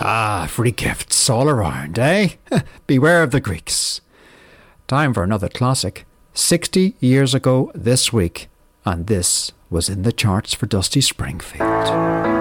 Ah, free gifts all around, eh? Beware of the Greeks. Time for another classic. 60 years ago this week, and this was in the charts for Dusty Springfield.